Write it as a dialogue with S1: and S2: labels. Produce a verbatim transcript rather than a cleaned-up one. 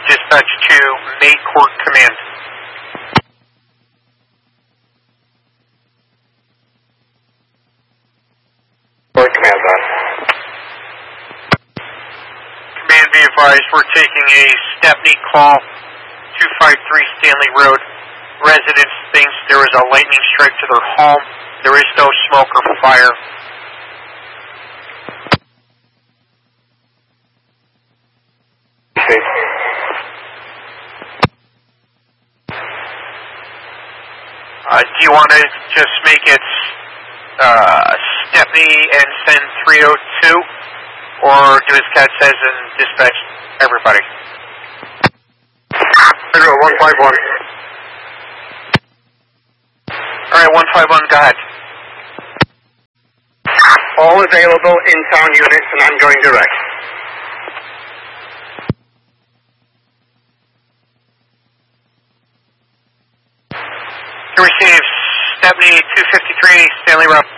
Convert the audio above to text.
S1: dispatch to May Court Command.
S2: Court Command on.
S1: Command, be advised, we're taking a Stepney call, two five three Stanley Road. Residents thinks there was a lightning strike to their home. There is no smoke or fire.
S2: See.
S1: Uh, do you want to just make it uh, Stepney and send three oh two? Or do as Cat says and dispatch everybody?
S2: Zero one five one.
S1: Alright, one five one, go ahead.
S2: All available in-town units and I'm going direct.
S1: You receive Stepney two fifty-three, Stanley Road.